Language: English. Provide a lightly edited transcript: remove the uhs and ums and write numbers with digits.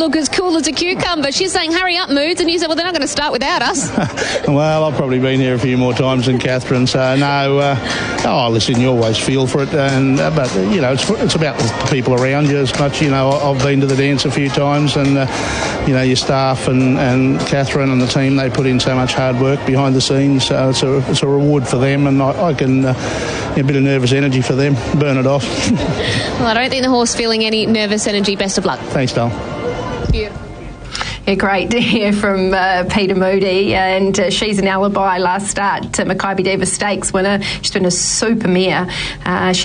look as cool as a cucumber. She's saying, hurry up, Moods, and you said, well, they're not going to start without us. Well, I've probably been here a few more times than Catherine, so no, listen, you always feel for it, but, you know, it's about the people around you as much. You know, I've been to the dance a few times, and, you know, your staff and Catherine and the team, they put in so much hard work behind the scenes, so it's a reward for them, and I can, a bit of nervous energy for them, burn it off. Well, I don't think the horse feeling any nervous energy. Best of luck. Thanks, Dale. Beautiful. Yeah, great to hear from Peter Moody, and she's an alibi last start, Makybe Diva Stakes winner. She's been a super mare. She